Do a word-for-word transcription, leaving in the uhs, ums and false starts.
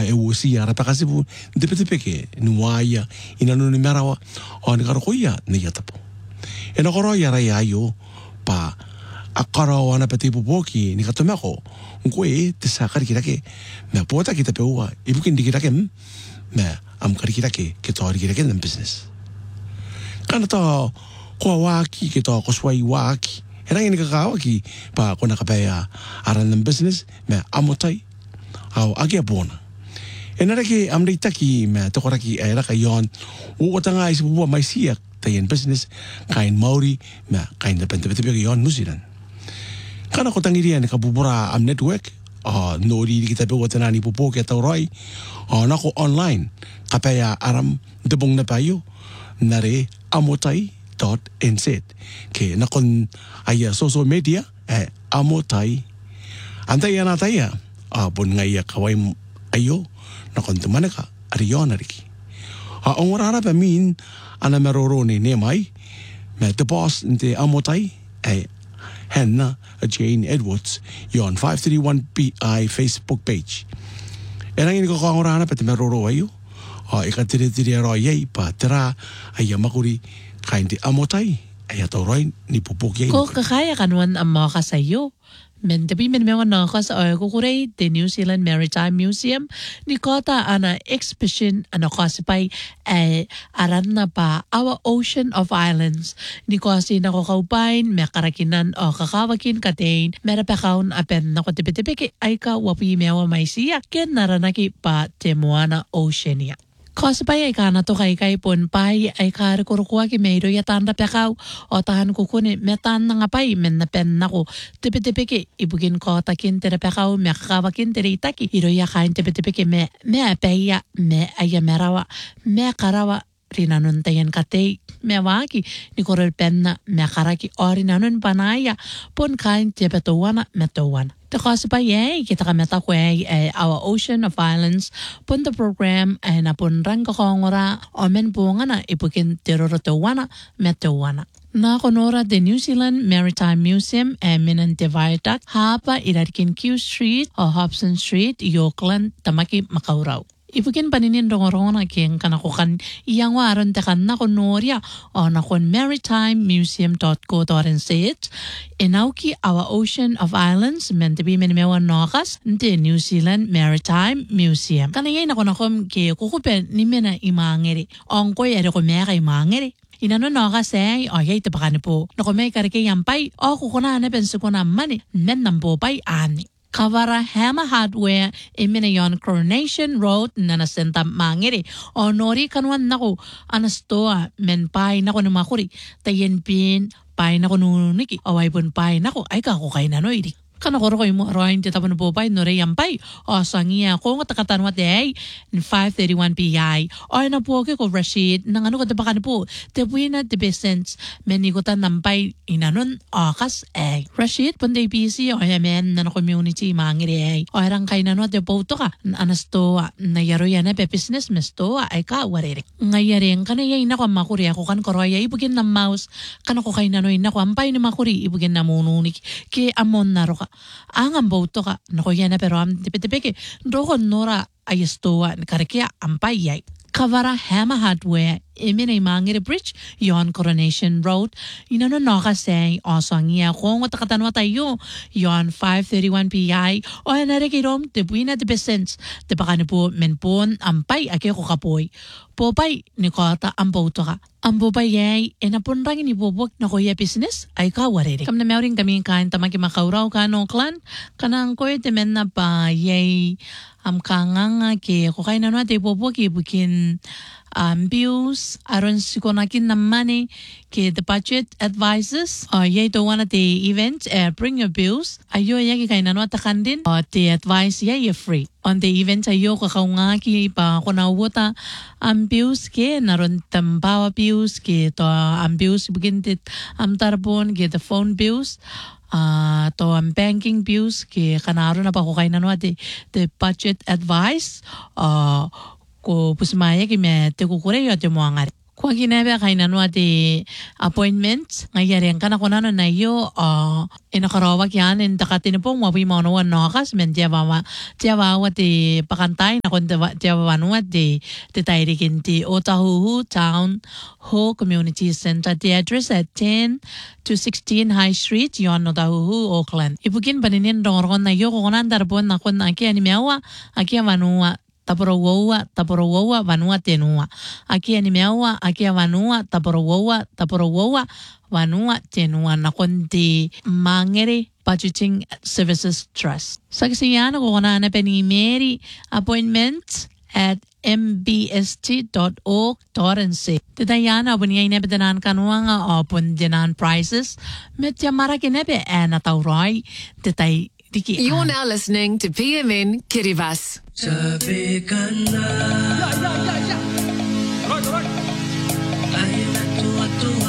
e usi ara pa kasi pu de pete peke nuaya ina no ni merawa o ni karo kuya ni yatapo e no koro ya rai ayo pa akara wana pete pu poki ni kato meko ngwe te sakari kirake me pota kita peua ibukin dikirake me am kari kirake ke to kirake na business kana to ko waki ke to ko swai waki era ni ka waki pa kona kapaya ara na business me amotai au agia bona enara ke amri taki me to koraki era ka yon o tanga is bu mai sia tayen business kain maori me kain de pente pente yon New Zealand kana ko tangiria ne ka bubura am network a nori kita pe wotana ni popo ke tauroi a na ko online kapaya aram de bong na payo nare amotai dot n z ke na kon aya social media e amotai antai ana taya a bon ngai kawai ayo na kon tumana ka ariona riki a ongora pa min ana merorone ne mai me the boss de amotai e henna Jane Edwards yon five thirty-one P I Facebook page era ngi ko ongora na pa te meroro ayo a ikatire tire ro yei pa tra aya makuri kain de amotai aya to roi ni pupuki ko kaya kanwan amma ka sayo men tabi men mga nakas ay kukuray the New Zealand Maritime Museum ni kota ana exhibition ano kasipay ay aran na pa our Ocean of Islands ni kasi nakakaupain may karakinan o kakawakin katain mera pakaun apen na kotipitipiki ay ka wapi mewa may siya ken naranaki pa Temuana Oceania. Kasipay ay kana to kay kay pon pay ay kare kurukwa ki mayro yatan na pekaw o tahan kukuni metan na nga pay men na pen nako tipi-tipiki ibugin ko takin tere pekaw me kakawakin tere itaki iro ya kain tipi-tipiki me me apeya me ayamerawa me karawa rinanon tayan katay me waki ni korel pen na me karaki o rinanon panaya pon kain tipi tuwana me tuwana. The kasipay kita kami takway ay our Ocean of Islands pun the program ay napun rang kakongora o men po nga na ipukin tirorotawana metawana. Na konora the New Zealand Maritime Museum ay minan the viaduct hapa irarikin Q Street o Hobson Street, Auckland, Tamaki, Makaurau. Ipukin paninin rongorongo na keng kanakukan iyang waron tekan na konoria o na kon maritime museum dot co dot n z inauki our Ocean of Islands men tabi men mewa nokas the New Zealand Maritime Museum. Kanayay na konakom ke kukupen ni mena imangeri ong koy ere ko meka imangeri. Inano nokas ay o yay tabakan po na kumay karike yampay o kukuna na penso ko naman men nampo pay ani. Kavara Hammer Hardware imina yon Coronation Road na nasenta mangiri o nori kanwan nako anastoa men pay nako na makuri tayen pin pay nako nuniki away pun pay nako ay kako kay nanoy di kana koro koy mo roin tita pun po pay nore yampay o sangia ko nga takatan wat day five thirty-one P I o na po ko Rashid nang ano ko tabakan po te buena de business menigutan nampay inanon akas ay Rashid punday P C o yamen na community mangiri ay o rang kay nano de boto ka anasto na yaro yan na business mesto ay ka warere ngayaring kana yay na ko makuri ako kan koroya ibugin na mouse kana ko kay nanoy na ko ampay na makuri ibugin na mununik ke amon na ro ka ang amboto ka nakuya na pero am tipi-tipiki doon nora ayastoa karakia ampayay Kavara Hammer Hardware imina imangiri bridge yon Coronation Road inano nakasay osangya kung watakatanwa tayo yon five thirty-one P I o narikirom te buina de besens te pakani po menpon ampay ake ko kapoy popay ni kota amboto ka ambopay ay enapunrangin ni bobok na kuya business ay kawarere kam na meron kami kain tamaki makauraw ka no clan kanang koy temen na pa yay am kanganga ke ko kay nanwa te bobok ibukin um, bills aron sikonakin na money ke the budget advisors uh, yay to one of the event uh, bring your bills ayo yagi kay nanwa takan din uh, the advice yay free on the event ayo kakaunga ki pa kunawota ang bills ke naron tambawa bills ke to ang bills bugintit am tarbon ke the phone bills uh, to ang banking bills ke kanaro na pa ko kay nanwa the, the budget advice uh, ko pusmaya ki me te kukure yo te moangari Kwa ginebe kainanwa di appointment ngayari ang kana kunano na iyo uh, inakarawak yan in takatin po mawi mo no nokas men dia bawa dia bawa di pakantay na kun dia bawa no di di tairikin di Otahuhu Town Ho Community Center. The address at ten to sixteen High Street yon Otahuhu Auckland. Ipukin paninin rongon na iyo kunan darbon na kun aki ani mewa aki vanua Taporowowa, Taporowowa, Vanua Tenua. Aki ani meawa, aki Vanua, Taporowowa, Taporowowa, Vanua Tenua. Nakundi Mangere Budgeting Services Trust. Sa kasiyan, kung na peni Mary appointment at m b s t dot org dot n c. Titayana, buniyay nebedanan kanwa nga open dinan prices. Medya maraki nebe anatauroy. Titay You're now listening to P M N Kiribati. Sabi ka na. Yeah, yeah, yeah, yeah. Right, right. Ay natuwa